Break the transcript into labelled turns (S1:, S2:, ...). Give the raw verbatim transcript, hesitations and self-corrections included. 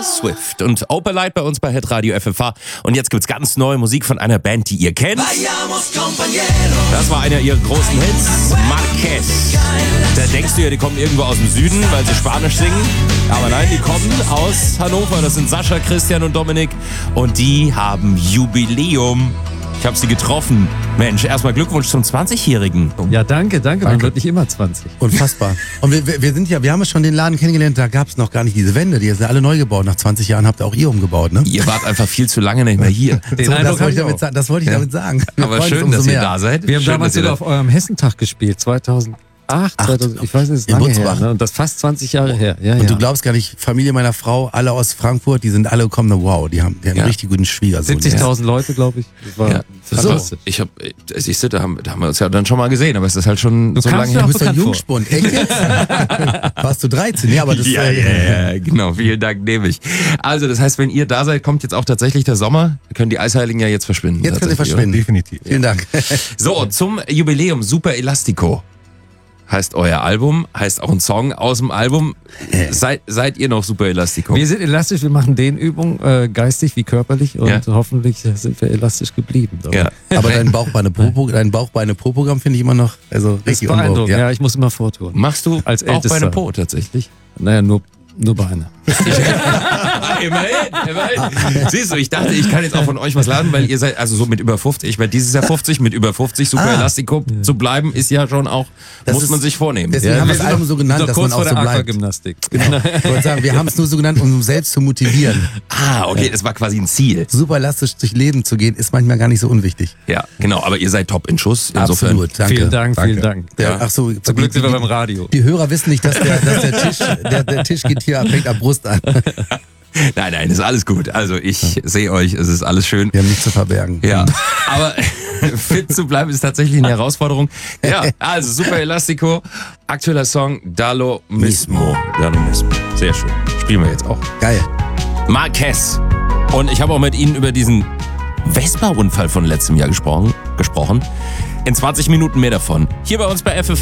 S1: Taylor Swift und Opalite bei uns bei Hitradio F F H. Und jetzt gibt's ganz neue Musik von einer Band, die ihr kennt. Das war einer ihrer großen Hits, Marquez. Da denkst du ja, die kommen irgendwo aus dem Süden, weil sie Spanisch singen. Aber nein, die kommen aus Hannover. Das sind Sascha, Christian und Dominik. Und die haben Jubiläum. Ich habe sie getroffen. Mensch, erstmal Glückwunsch zum zwanzigjährigen.
S2: Ja, danke, danke. Man
S3: Danke.
S2: wird nicht immer zwanzig.
S3: Unfassbar. Und wir, wir, wir sind ja, wir haben ja schon den Laden kennengelernt, da gab es noch gar nicht diese Wände, die sind alle neu gebaut. Nach zwanzig Jahren habt ihr auch ihr umgebaut, ne?
S1: Ihr wart einfach viel zu lange nicht mehr hier.
S2: Den
S3: So, das
S2: Eindruck
S3: wollte
S2: hab
S3: ich,
S2: ich
S3: damit,
S2: auch.
S3: sa- das wollte ich
S1: Ja.
S3: damit sagen. Wir
S1: Aber
S3: freuen uns
S1: schön,
S3: umso
S1: dass ihr
S3: mehr.
S1: da seid.
S2: Wir haben
S1: schön,
S2: damals
S1: dass ihr
S2: sogar
S1: da-
S2: auf eurem Hessentag gespielt, zweitausendacht, zweitausend, ich weiß nicht, ist
S3: In
S2: lange her.
S3: Butzbach.
S2: Ne? Und das fast zwanzig Jahre her. Ja,
S3: Und
S2: ja.
S3: du glaubst gar nicht, Familie meiner Frau, alle aus Frankfurt, die sind alle gekommen, na wow, die haben, die haben
S1: Ja.
S3: einen richtig guten Schwiegersohn.
S2: siebzigtausend Leute, glaube ich. Das war
S1: Ja, das
S2: fantastisch.
S1: war, ich hab, äh, siehst du, da haben, da haben wir uns ja dann schon mal gesehen, aber es ist halt schon
S2: Du
S1: so
S2: kamst
S1: lange
S2: ja
S3: Du
S1: her.
S3: bist doch
S2: bekannt vor.
S3: Jungspund, echt jetzt? Warst du dreizehn? Ja, aber das
S1: Ja,
S3: äh,
S1: ja, ja, genau, vielen Dank, nehme ich. Also, das heißt, wenn ihr da seid, kommt jetzt auch tatsächlich der Sommer, können die Eisheiligen ja jetzt verschwinden.
S3: Jetzt können sie
S1: tatsächlich,
S3: verschwinden.
S4: Definitiv.
S3: Vielen Dank.
S1: oder? So, zum Jubiläum, Super Elastico. Heißt euer Album, heißt auch ein Song aus dem Album. Seid, seid ihr noch Super Elastico?
S2: Wir sind elastisch, wir machen Dehnübungen, äh, geistig wie körperlich und
S1: Ja.
S2: hoffentlich sind wir elastisch geblieben.
S1: Ja.
S3: Aber dein Bauchbeine-Pro dein Bauchbeine-Pro-Programm finde ich immer noch also
S2: Das
S3: richtig
S2: ist beeindruckend.
S3: unbeeindruckend,
S2: Ja. ich muss immer vortun.
S1: Machst du
S2: Als
S1: auch
S2: Ältester.
S1: bei einem Po tatsächlich?
S2: Naja, nur, nur Beine.
S1: immerhin, immerhin. Siehst du, ich dachte, ich kann jetzt auch von euch was lernen, weil ihr seid also so mit über fünfzig. Ich meine, dieses Jahr fünfzig, mit über fünfzig Super
S3: Ah.
S1: Elastico zu bleiben, ist ja schon auch,
S3: Das
S1: muss
S3: ist-
S1: man sich vornehmen.
S3: Deswegen
S2: Ja,
S3: haben wir
S2: wir
S3: das
S2: sind
S3: Album so genannt,
S2: Doch
S3: dass
S2: kurz
S3: man auch
S2: vor
S3: so
S2: der
S3: bleibt.
S2: Aquagymnastik.
S3: Ich wollte sagen, wir haben es nur so genannt, um uns selbst zu motivieren.
S1: Ah, okay, das war quasi ein Ziel.
S3: Super elastisch durch Leben zu gehen, ist manchmal gar nicht so unwichtig.
S1: Ja, genau, aber ihr seid top in Schuss. Insofern.
S3: Absolut, danke.
S2: Vielen Dank,
S4: Danke.
S2: vielen Dank.
S3: Der,
S1: Ja.
S3: Ach so,
S2: Zum Glück
S3: die,
S2: sind wir
S3: die,
S2: beim Radio.
S3: die Hörer wissen nicht, dass der, dass der Tisch, der, der Tisch geht hier, fängt ab Brust an.
S1: Nein, nein, ist alles gut. Also ich sehe euch, es ist alles schön.
S3: Wir haben nichts zu verbergen.
S1: Ja, aber fit zu bleiben ist tatsächlich eine Herausforderung. Ja, also Super Elastico, aktueller Song Dallo Mismo. Dallo Mismo, sehr schön. Spielen wir jetzt auch.
S3: Geil.
S1: Marquez. Und ich habe auch mit Ihnen über diesen Vespa-Unfall von letztem Jahr gesprochen. gesprochen. In zwanzig Minuten mehr davon. Hier bei uns bei F F H.